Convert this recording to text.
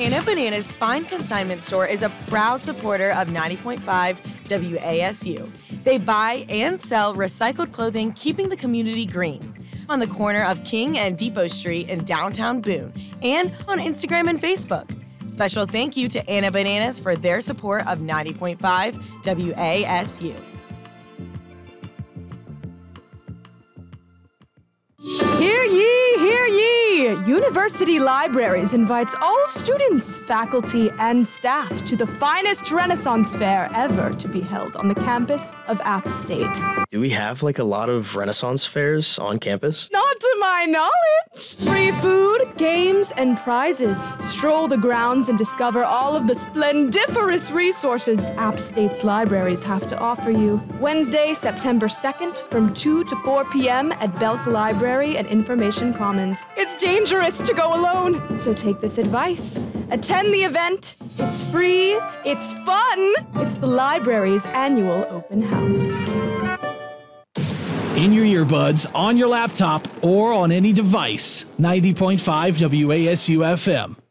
Anna Banana's Fine Consignment Store is a proud supporter of 90.5 WASU. They buy and sell recycled clothing, keeping the community green. On the corner of King and Depot Street in downtown Boone, and on Instagram and Facebook. Special thank you to Anna Bananas for their support of 90.5 WASU. Hear ye, hear ye! University Libraries invites all students, faculty, and staff to the finest Renaissance fair ever to be held on the campus of App State. Do we have a lot of Renaissance fairs on campus? Not to my knowledge! Free food, games, and prizes. Stroll the grounds and discover all of the splendiferous resources App State's libraries have to offer you. Wednesday, September 2nd from 2 to 4 p.m. at Belk Library and Information Commons. It's dangerous to go alone, so take this advice. Attend the event. It's free, it's fun. It's the library's annual open house. In your earbuds, on your laptop, or on any device, 90.5 WASU FM.